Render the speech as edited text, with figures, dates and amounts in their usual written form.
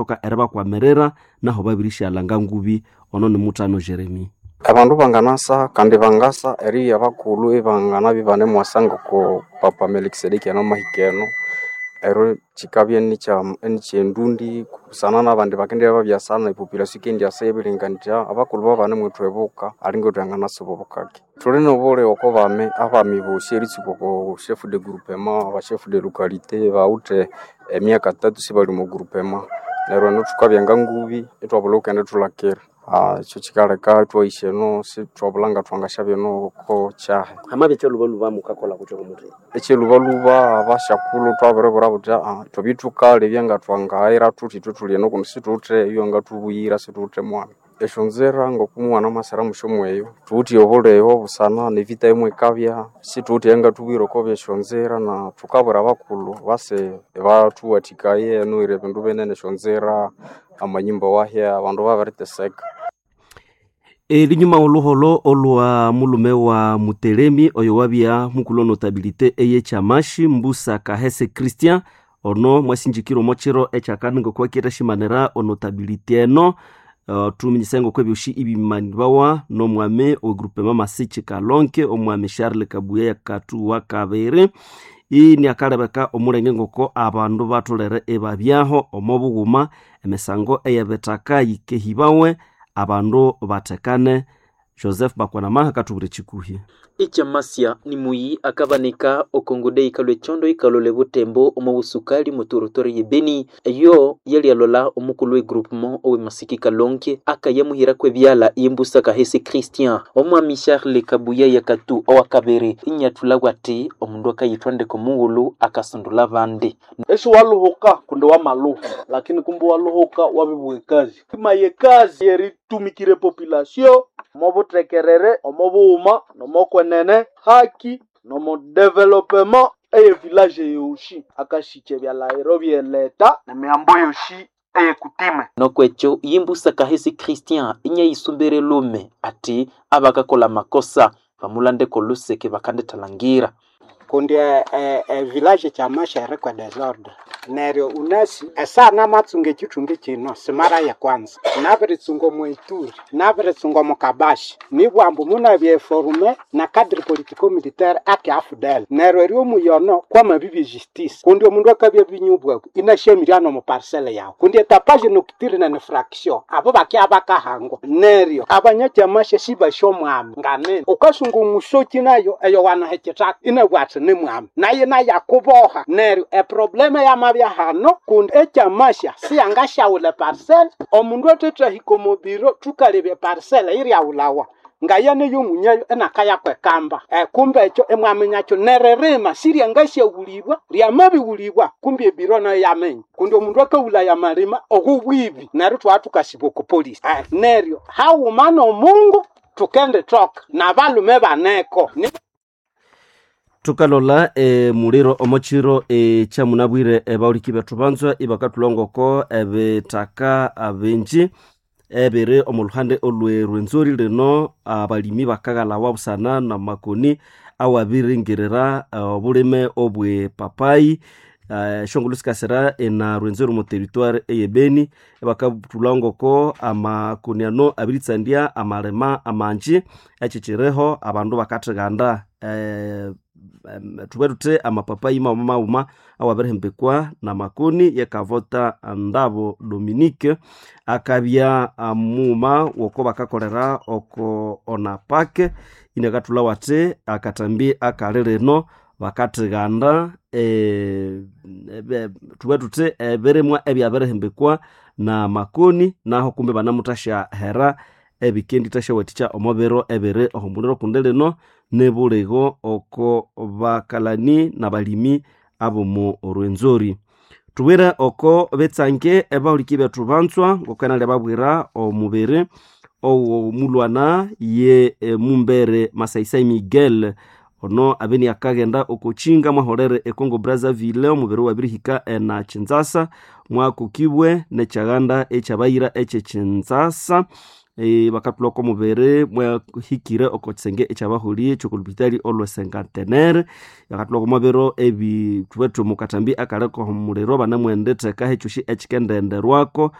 toka eraba kwa merera naho babirisha langa ngubi ono ni mutano Jeremy. Abandu banganasa kandi bangasa eri abakulu ebangana bibane mwasanga ko Papa Melkisedeki no mahikeno ero chikabye nichendundi kusana nabandi bakendera babyasana ipopulation kendi asebiringanja abakulu babane mwetwebuka alingo twangana sobokake tulino bole oko bame abami bosheri tsiko chef de groupement aba chef de localité baute emyaka 3 sibali mu groupement lero no tukabyenga ngubi etwaboloka ndetulakera cyo kikaleka twaisheno si twabulanga twangashabye no ko cyahe Amabe cyelubaluba mukakola kucho kumutwe ekilubaluba abashakulu twaberebura buta tobituka lebyanga twangaira tutuli no kunsitute iyo ngatubuyira situte mwana eshonzera ngokumwana masara mushomweyo tuti yoboleho busana nevita imwe kabya situte yanga tubiro ko beshonzera na tukabura bakulu base batuwatikaye no irebendu benene shonzera amanyimbo wahya abantu babariteseka linyuma oluholo olwa mulume wa Mutelemi oyo wabia mukulo notabilite eye chamashi Mbusa Kahese Christian ono mwasinjikiro mochiro echakaningo kwa kira shimanera onotabilite eno tuminyisengo kwe byushi ibimanbawa no mwame o groupement Masichi Kalonke o mwame Charles Kabuya ya katu wa Kabere ni akarebeka omulenge ngoko abandu batolere ebabyaho omobuguma emesango eyebetaka yikehibawe abandu batekane. Joseph Bakwanamaha katubure chikuhie Ichamasya ni muyi akabanika okongode ikalwe chondo ikalole butembo omubusukali muturotori yebeni eyo yali alola omukulwe groupement owe Masiki Kalonke akayamuhira kwe byala Mbusa Kahese Christian omwami Charles Kabuya yakatu owakabere inyatula gwati omundu akayitwande ko muhulu akasundula bande eso waluhoka kunde wa maluhu lakini kumbu waluhoka wabibwe kazi kimaye kazi yeri tumikire population mobutekerere omobuma nomokwenene haki nomo development eye village yoshi akashiche bya lairo byeleta na miambo yoshi eye kutime nokwecho Mbusa Kahese Christian inya isumbere lume ati abakakola makosa bamulande ko luseke bakande talangira kundi village cha mashere kwa desordre neryo unasi esana matsunge chitunge chino simara ya kwanza nabere tsungo mweituri nabere tsungo mokabashi nibwambu muna bye forume na cadre politico militaire ake afudel neryo ryo muyono kwa mabibi justice kundi omundu akabya binyubwa inashemiriano mu parcelle yawo kundi etapage nokitire na fraction abo bakahangwa neryo abanyacha mashe shiba shomwami ngane okasungu musoki nayo eyo wana heketa inabwatse nemwami naye na yakuboha neryo probleme ya mabya hano kundi echamasha siyangashaula parcelle omundu atetra hikomobiro tukalebe parcelle iri yaulawa ngayane yomunyayo enakaya kwekamba kumbe echo emwamenyacho nererema siria ngashawulibwa ryamabi wulibwa kumbe ebiro na yamenye kundi omundu akawula ya marima ogubwibi neryo twatukasibo ku police neryo hawumana omungu tukende toka na balume baneko tukalola muliro omochiro chamunabwire bauliki betu banzwa ibakatulongoko ebetaka abenji ebere omuluhande olwe rwenzori leno abalimi bakagala wabusana na makoni awabiringirira obulime obwe papai shongulusikasera na rwenzori mu territoire eyebeni bakatulongoko amakoniano abitsandia amarema amanji echichireho abandu bakateganda tuberute amapapai mauma awaberehembekwa na makoni yakavota ndabo Dominique akabya amuma woko bakakolera oko onapake inakatula wate akatambi akaleleno bakateganda tuberute beremwa ebyaberehembekwa na makoni naho kumbe banamutasha hera ebikendi tashawaticha omobero ebere ohumbuliro kundeleno nebulego oko bakalani na balimi abo mu Rwenzori tubera oko betsange ebahuliki betu bantswa ngokanale babwira omubere o mulwana ye mumbere Masaisai Miguel ono abeni akagenda okochinga mahorere ekongo Brazzaville omubere wabirihika na Chinzasa mwakukibwe ne chaganda echabayira eche Chinzasa bakatuloko mubere mwa hikire okosenge echabahuli chokulupitali olwe sengantenere yakatuloko mubero ebi tuwetu mukatambi akaleko muliro banamwendete kahe chushi echikendende rwako